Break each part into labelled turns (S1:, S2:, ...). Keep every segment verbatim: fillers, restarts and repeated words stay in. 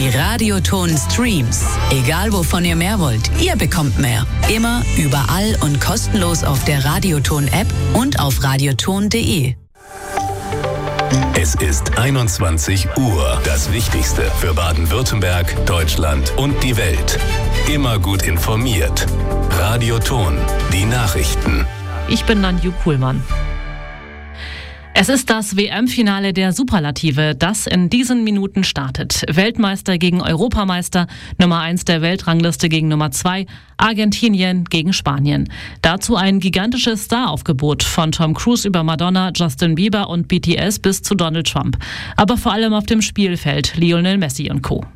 S1: Die Radioton Streams. Egal wovon ihr mehr wollt, ihr bekommt mehr. Immer, überall und kostenlos auf der Radioton-App und auf radioton punkt de.
S2: Es ist einundzwanzig Uhr. Das Wichtigste für Baden-Württemberg, Deutschland und die Welt. Immer gut informiert. Radioton, die Nachrichten.
S3: Ich bin Nanju Kuhlmann. Es ist das W M-Finale der Superlative, das in diesen Minuten startet. Weltmeister gegen Europameister, Nummer eins der Weltrangliste gegen Nummer zwei, Argentinien gegen Spanien. Dazu ein gigantisches Staraufgebot von Tom Cruise über Madonna, Justin Bieber und B T S bis zu Donald Trump. Aber vor allem auf dem Spielfeld Lionel Messi und Co.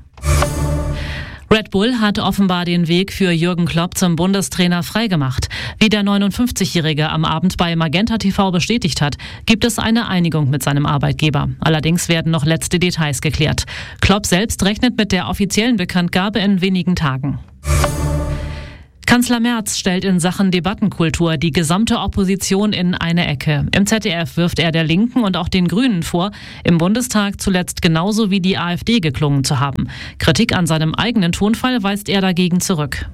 S3: Red Bull hat offenbar den Weg für Jürgen Klopp zum Bundestrainer freigemacht. Wie der neunundfünfzigjährige am Abend bei Magenta T V bestätigt hat, gibt es eine Einigung mit seinem Arbeitgeber. Allerdings werden noch letzte Details geklärt. Klopp selbst rechnet mit der offiziellen Bekanntgabe in wenigen Tagen. Kanzler Merz stellt in Sachen Debattenkultur die gesamte Opposition in eine Ecke. Im Z D F wirft er der Linken und auch den Grünen vor, im Bundestag zuletzt genauso wie die AfD geklungen zu haben. Kritik an seinem eigenen Tonfall weist er dagegen zurück.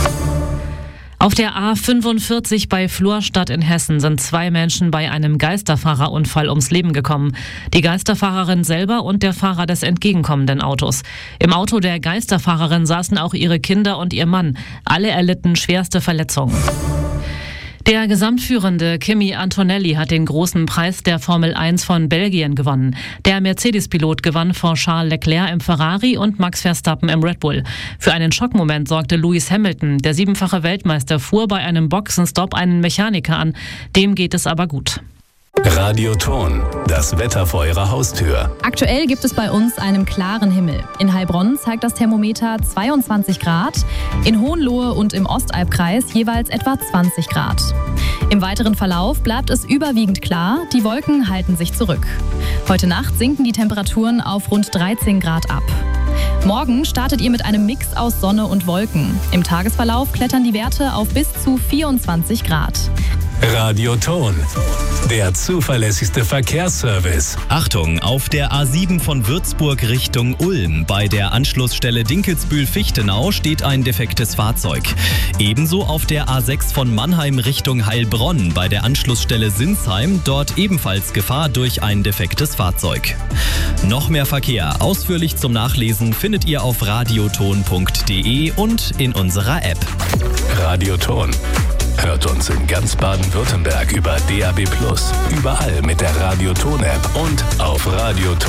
S3: Auf der A fünfundvierzig bei Florstadt in Hessen sind zwei Menschen bei einem Geisterfahrerunfall ums Leben gekommen. Die Geisterfahrerin selber und der Fahrer des entgegenkommenden Autos. Im Auto der Geisterfahrerin saßen auch ihre Kinder und ihr Mann. Alle erlitten schwerste Verletzungen. Der Gesamtführende Kimi Antonelli hat den großen Preis der Formel eins von Belgien gewonnen. Der Mercedes-Pilot gewann vor Charles Leclerc im Ferrari und Max Verstappen im Red Bull. Für einen Schockmoment sorgte Lewis Hamilton. Der siebenfache Weltmeister fuhr bei einem Boxenstopp einen Mechaniker an. Dem geht es aber gut.
S2: Radioton, das Wetter vor Ihrer Haustür.
S4: Aktuell gibt es bei uns einen klaren Himmel. In Heilbronn zeigt das Thermometer zweiundzwanzig Grad, in Hohenlohe und im Ostalbkreis jeweils etwa zwanzig Grad. Im weiteren Verlauf bleibt es überwiegend klar, die Wolken halten sich zurück. Heute Nacht sinken die Temperaturen auf rund dreizehn Grad ab. Morgen startet ihr mit einem Mix aus Sonne und Wolken. Im Tagesverlauf klettern die Werte auf bis zu vierundzwanzig Grad.
S2: Radioton, der zuverlässigste Verkehrsservice.
S5: Achtung, auf der A sieben von Würzburg Richtung Ulm bei der Anschlussstelle Dinkelsbühl-Fichtenau steht ein defektes Fahrzeug. Ebenso auf der A sechs von Mannheim Richtung Heilbronn bei der Anschlussstelle Sinsheim, dort ebenfalls Gefahr durch ein defektes Fahrzeug. Noch mehr Verkehr, ausführlich zum Nachlesen, findet ihr auf radioton punkt de und in unserer App.
S2: Radioton. Hört uns in ganz Baden-Württemberg über D A B plus, überall mit der Radioton-App und auf radioton